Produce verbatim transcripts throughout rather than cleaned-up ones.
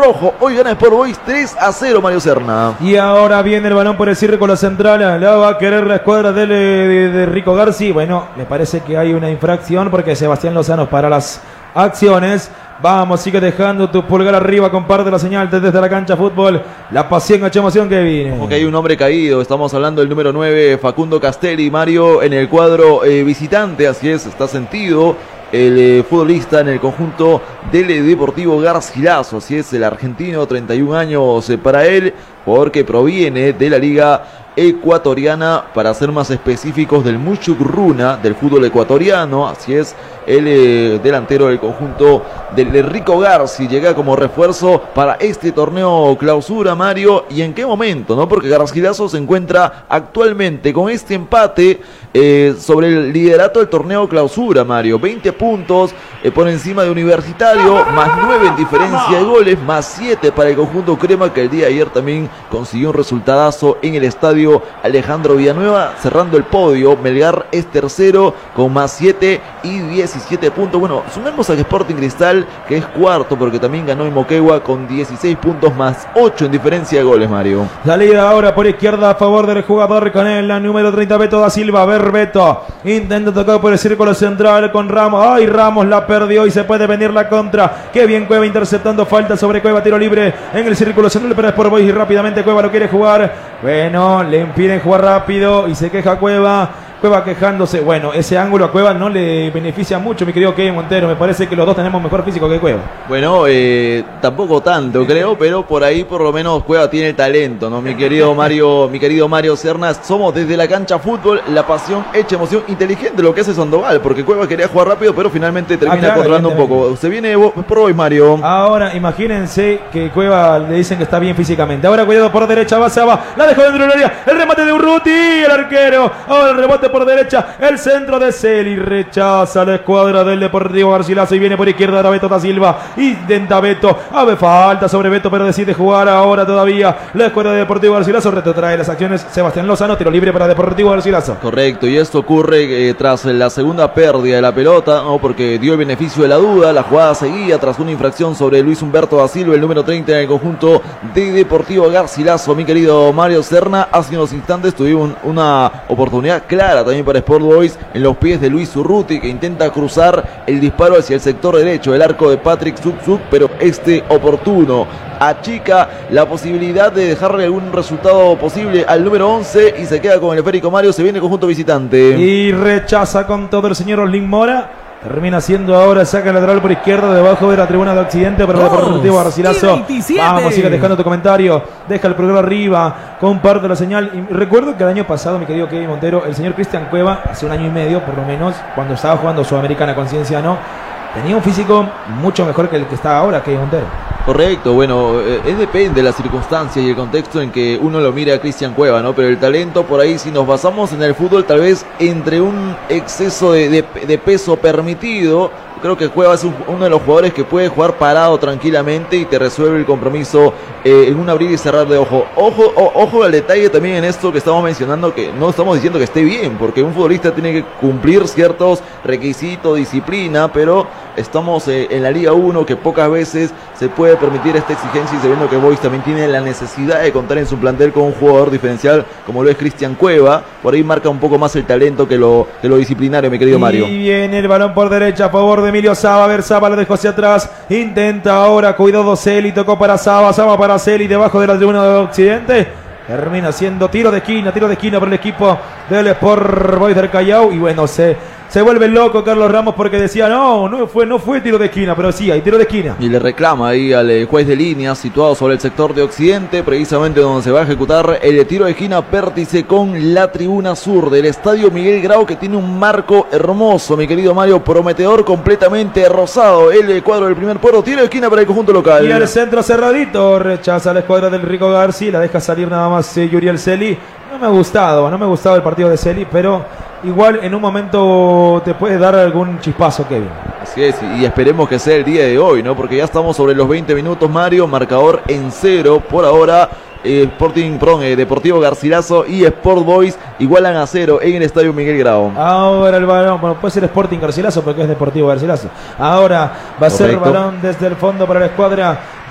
rojo. Hoy gana Sport Boys tres a cero, Mario Serna. Y ahora viene el balón por el círculo central. La va a querer la escuadra de, de, de Rico Garci. Bueno, me parece que hay una infracción porque Sebastián Lozano para las acciones. Vamos, sigue dejando tu pulgar arriba, comparte la señal desde la cancha fútbol. La pasión, hecha emoción que viene. Como que hay un hombre caído, estamos hablando del número nueve, Facundo Castelli, Mario, en el cuadro eh, visitante, así es, está sentido el eh, futbolista en el conjunto del eh, Deportivo Garcilaso, así es, el argentino, treinta y un años eh, para él, porque proviene de la Liga Ecuatoriana, para ser más específicos del Muchugruna, del fútbol ecuatoriano, así es. El eh, delantero del conjunto del de Rico Garci llega como refuerzo para este torneo clausura, Mario. ¿Y en qué momento? ¿No? Porque Garcilaso se encuentra actualmente con este empate eh, sobre el liderato del torneo clausura, Mario. veinte puntos eh, por encima de Universitario, más nueve en diferencia de goles, más siete para el conjunto crema, que el día de ayer también consiguió un resultadazo en el estadio Alejandro Villanueva, cerrando el podio. Melgar es tercero con más siete y diez diecisiete puntos. Bueno, sumemos a Sporting Cristal, que es cuarto porque también ganó en Moquegua con dieciséis puntos más ocho en diferencia de goles, Mario. Salida ahora por izquierda a favor del jugador con el número treinta, Beto da Silva. A ver, Beto intenta tocar por el círculo central con Ramos. Ay, Ramos la perdió y se puede venir la contra. Qué bien Cueva interceptando, falta sobre Cueva, tiro libre en el círculo central, pero es por Boys y rápidamente Cueva lo quiere jugar. Bueno, le impiden jugar rápido y se queja Cueva. Cueva quejándose. Bueno, ese ángulo a Cueva no le beneficia mucho, mi querido Kevin Montero. Me parece que los dos tenemos mejor físico que Cueva. Bueno, eh, tampoco tanto, creo, pero por ahí por lo menos Cueva tiene talento, ¿no? Mi querido Mario, mi querido Mario Cernas. Somos desde la cancha fútbol, la pasión hecha emoción, inteligente lo que hace Sandoval, porque Cueva quería jugar rápido, pero finalmente termina ah, claro, controlando un poco. Se viene por hoy, Mario. Ahora, imagínense que Cueva le dicen que está bien físicamente. Ahora, cuidado por derecha, va, se va, la dejó dentro del área. El remate de Urruti, el arquero. Ahora el rebote por derecha, el centro de Celi, rechaza la escuadra del Deportivo Garcilaso y viene por izquierda ahora Beto da Silva, intenta Beto, ave falta sobre Beto, pero decide jugar ahora todavía la escuadra de Deportivo Garcilaso, retrotrae las acciones Sebastián Lozano, tiro libre para Deportivo Garcilaso. Correcto, y esto ocurre eh, tras la segunda pérdida de la pelota, ¿no? Porque dio el beneficio de la duda, la jugada seguía tras una infracción sobre Luis Humberto da Silva, el número treinta en el conjunto de Deportivo Garcilaso. Mi querido Mario Serna, hace unos instantes tuvimos un, una oportunidad clara también para Sport Boys en los pies de Luis Urruti, que intenta cruzar el disparo hacia el sector derecho del arco de Patrick Subsub, pero este oportuno achica la posibilidad de dejarle algún resultado posible al número once y se queda con el esférico. Mario, se viene el conjunto visitante y rechaza con todo el señor Oslin Mora. Termina siendo ahora, saca el lateral por izquierda debajo de la tribuna de Occidente para el Deportivo Garcilaso. Vamos, sigue dejando tu comentario, deja el programa arriba, comparte la señal. Y recuerdo que el año pasado, mi querido Kevin Montero, el señor Cristian Cueva, hace un año y medio por lo menos, cuando estaba jugando Sudamericana con Cienciano, tenía un físico mucho mejor que el que está ahora, Kevin Montero. Correcto, bueno, eh, es depende de la circunstancia y el contexto en que uno lo mire a Cristian Cueva, ¿no? Pero el talento por ahí, si nos basamos en el fútbol, tal vez entre un exceso de, de, de peso permitido, creo que Cueva es un, uno de los jugadores que puede jugar parado tranquilamente y te resuelve el compromiso eh, en un abrir y cerrar de ojo. Ojo, o, ojo al detalle también en esto que estamos mencionando, que no estamos diciendo que esté bien, porque un futbolista tiene que cumplir ciertos requisitos, disciplina, pero estamos eh, en la Liga uno, que pocas veces se puede permitir esta exigencia, y sabiendo que Boys también tiene la necesidad de contar en su plantel con un jugador diferencial como lo es Cristian Cueva. Por ahí marca un poco más el talento que lo, que lo disciplinario, mi querido Mario. Y viene el balón por derecha a favor de Emilio Saba. A ver, Saba lo dejó hacia atrás, intenta ahora, cuidado Celi, tocó para Saba, Saba para Celi debajo de la tribuna de Occidente. Termina siendo tiro de esquina, tiro de esquina para el equipo del Sport Boys del Callao. Y bueno, se, se vuelve loco Carlos Ramos porque decía, no, no fue, no fue tiro de esquina, pero sí, hay tiro de esquina. Y le reclama ahí al eh, juez de línea situado sobre el sector de Occidente, precisamente donde se va a ejecutar el tiro de esquina, vértice con la tribuna sur del Estadio Miguel Grau, que tiene un marco hermoso, mi querido Mario, prometedor, completamente rosado. El cuadro del primer puerto, tiro de esquina para el conjunto local. Y el centro cerradito, rechaza la escuadra del Rico Garci, la deja salir nada más eh, Yuriel Celi. No me ha gustado, no me ha gustado el partido de Celi, pero igual en un momento te puede dar algún chispazo, Kevin. Así es, y esperemos que sea el día de hoy, ¿no? Porque ya estamos sobre los veinte minutos, Mario, marcador en cero por ahora. Eh, Sporting, perdón, eh, Deportivo Garcilaso y Sport Boys igualan a cero en el Estadio Miguel Grau. Ahora el balón, bueno, puede ser Sporting Garcilaso porque es Deportivo Garcilaso. Ahora va a Correcto. ser el balón desde el fondo para la escuadra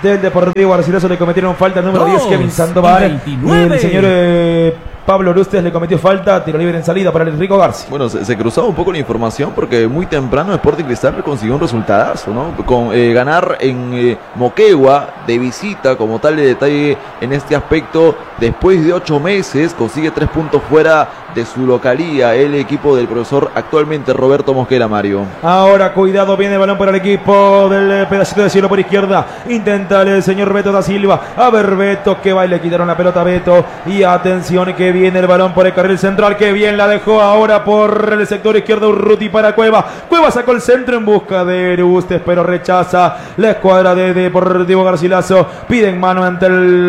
del Deportivo Garcilaso le cometieron falta al número diez, Kevin Sandoval. Y el señor eh, Pablo Orustes le cometió falta, tiro libre en salida para el Rico García. Bueno, se, se cruzaba un poco la información porque muy temprano Sporting Cristal consiguió un resultadazo, ¿no? Con eh, ganar en eh, Moquegua de visita, como tal de detalle en este aspecto, después de ocho meses consigue tres puntos fuera de su localía, el equipo del profesor actualmente Roberto Mosquera, Mario. Ahora cuidado, viene el balón para el equipo del pedacito de cielo por izquierda, intenta el señor Beto da Silva, a ver Beto que va y le quitaron la pelota a Beto, y atención que viene el balón por el carril central, que bien la dejó ahora por el sector izquierdo Urruti para Cueva, Cueva sacó el centro en busca de Bustes, pero rechaza la escuadra de Deportivo Garcilaso, pide en mano ante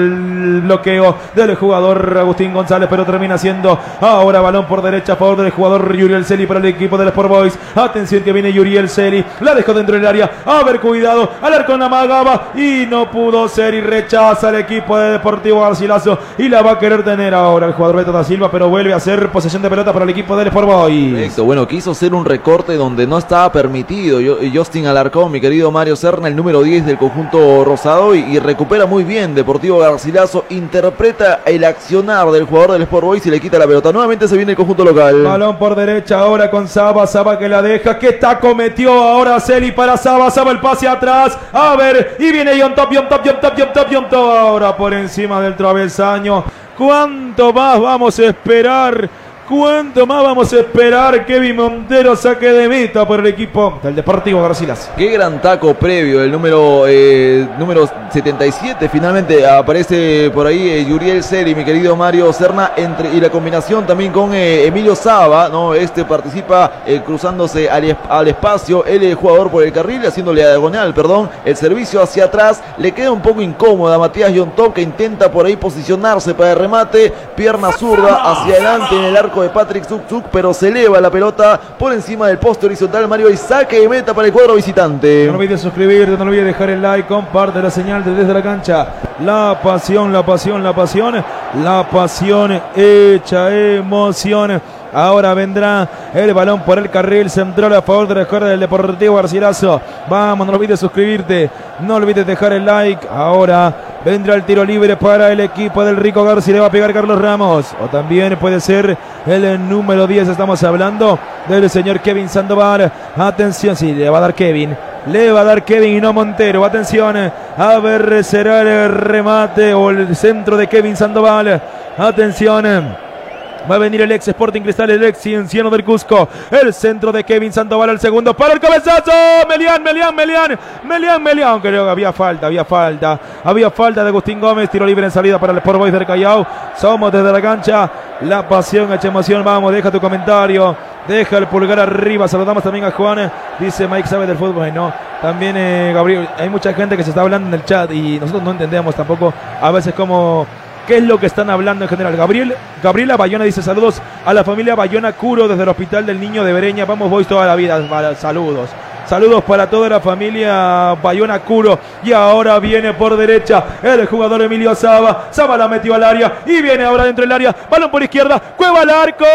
el bloqueo del jugador Agustín González, pero termina siendo ahora balón por derecha a favor del jugador Yuriel Celi para el equipo del Sport Boys. Atención que viene Yuriel Celi, la dejó dentro del área, a ver cuidado, al arco amagaba y no pudo ser, y rechaza el equipo de Deportivo Garcilaso y la va a querer tener ahora el jugador Beto da Silva, pero vuelve a hacer posesión de pelota para el equipo del Sport Boys. Perfecto, bueno, quiso hacer un recorte donde no estaba permitido. Yo, Justin Alarcón, mi querido Mario Serna, el número diez del conjunto rosado, y, y recupera muy bien Deportivo Garcilaso, interpreta el accionar del jugador del Sport Boys y le quita la pelota. Nuevamente se viene el conjunto local. Balón por derecha ahora con Saba, Saba que la deja, que está cometió ahora Celi para Saba, Saba el pase atrás, a ver, y viene Yon Top, Yon Top, Yon Top, Yon Top, Yon Top, ahora por encima del travesaño. ¿Cuánto más vamos a esperar? ¿Cuánto más vamos a esperar? Kevin Montero saque de meta por el equipo del Deportivo Garcilaso. Qué gran taco previo, el número eh, número setenta y siete, finalmente aparece por ahí eh, Yuriel Celi, mi querido Mario Serna, entre, y la combinación también con eh, Emilio Saba, ¿no? Este participa eh, cruzándose al, al espacio, el eh, jugador por el carril, haciéndole a diagonal, perdón, el servicio hacia atrás, le queda un poco incómoda Matías Yontop, que intenta por ahí posicionarse para el remate, pierna zurda hacia adelante en el arco de Patrick Zuk, pero se eleva la pelota por encima del poste horizontal, Mario, y saque de meta para el cuadro visitante. No olvides suscribirte, no olvides dejar el like, comparte la señal de desde la cancha. La pasión, la pasión, la pasión, la pasión hecha emoción. Ahora vendrá el balón por el carril central a favor de la escuadra del Deportivo Garcilaso. Vamos, no olvides suscribirte, no olvides dejar el like. Ahora vendrá el tiro libre para el equipo del Rico García. Le va a pegar Carlos Ramos. O también puede ser el número diez. Estamos hablando del señor Kevin Sandoval. Atención, sí, le va a dar Kevin. Le va a dar Kevin y no Montero. Atención, a ver, será el remate o el centro de Kevin Sandoval. Atención. Va a venir el ex Sporting Cristal, el ex Cienciano del Cusco. El centro de Kevin Sandoval al segundo para el cabezazo. Melián, Melián, Melián. Melián, Melián. Creo que había falta, había falta. Había falta de Agustín Gómez. Tiro libre en salida para el Sport Boys del Callao. Somos desde la cancha. La pasión, hecha emoción. Vamos, deja tu comentario. Deja el pulgar arriba. Saludamos también a Juan. Dice Mike, sabe del fútbol. No. También eh, Gabriel. Hay mucha gente que se está hablando en el chat y nosotros no entendemos tampoco a veces cómo... ¿Qué es lo que están hablando en general? Gabriel, Gabriela Bayona dice saludos a la familia Bayona Curo desde el Hospital del Niño de Bereña. Vamos Boys toda la vida. Saludos. Saludos para toda la familia Bayona Curo. Y ahora viene por derecha el jugador Emilio Saba. Saba la metió al área y viene ahora dentro del área. Balón por izquierda. Cueva al arco.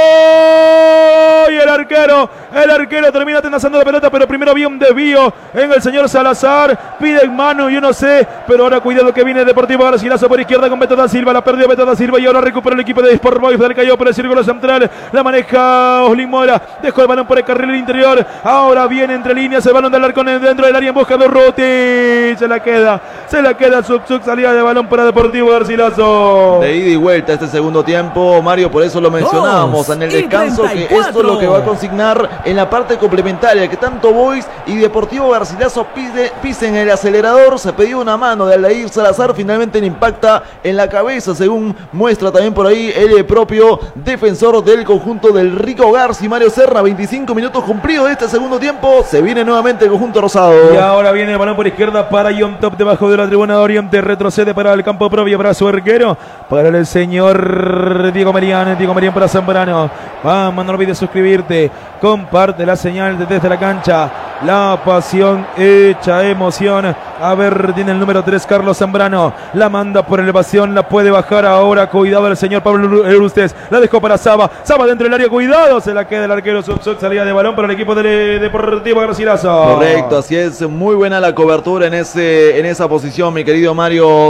Y el arquero. El arquero termina tensando la pelota, pero primero había un desvío en el señor Salazar. Pide en mano, yo no sé. Pero ahora cuidado que viene Deportivo Garcilaso por izquierda con Beto da Silva. La perdió Beto da Silva y ahora recupera el equipo de Sport Boys del Callao por el círculo central. La maneja Oslin Mora. Dejó el balón por el carril interior. Ahora viene entre líneas el balón del arco dentro del área en busca de Urruti. Se la queda. Se la queda Zuk Zuk. Salida de balón para Deportivo Garcilaso. De ida y vuelta este segundo tiempo, Mario, por eso lo mencionábamos en el descanso, que esto es lo que va a consignar en la parte complementaria, que tanto Boys y Deportivo Garcilaso pide, pisen el acelerador. Se pidió una mano de Aldair Salazar, finalmente le impacta en la cabeza, según muestra también por ahí el propio defensor del conjunto del Rico García, Mario Serra. Veinticinco minutos cumplidos de este segundo tiempo, se viene nuevamente el conjunto rosado. Y ahora viene el balón por izquierda para Yon Top debajo de la tribuna de Oriente, retrocede para el campo propio para su arquero, para el señor Diego Merián, Diego Merián para Zambrano. Vamos, no olvides suscribirte, comparte la señal desde la cancha. La pasión hecha emoción. A ver, tiene el número tres, Carlos Zambrano. La manda por elevación, la puede bajar ahora. Cuidado el señor Pablo Erustes. La dejó para Saba. Saba dentro del área, cuidado. Se la queda el arquero. Sub, sub, salida de balón para el equipo de Deportivo Garcilaso. Correcto, así es. Muy buena la cobertura en, ese, en esa posición, mi querido Mario.